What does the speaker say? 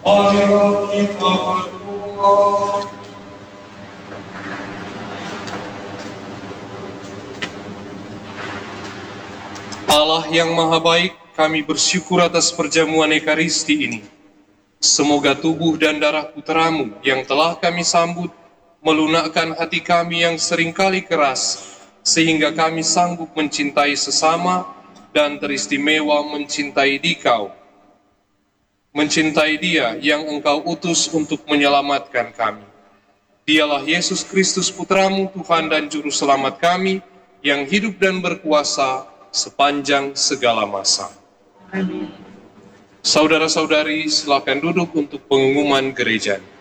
Marilah kita berdoa. Allah yang Maha Baik, kami bersyukur atas perjamuan Ekaristi ini. Semoga tubuh dan darah Putramu yang telah kami sambut melunakkan hati kami yang seringkali keras, sehingga kami sanggup mencintai sesama dan teristimewa mencintai Dikau. Mencintai Dia yang Engkau utus untuk menyelamatkan kami. Dialah Yesus Kristus Putramu, Tuhan dan Juru Selamat kami, yang hidup dan berkuasa sepanjang segala masa. Amin. Saudara-saudari, silakan duduk untuk pengumuman gereja.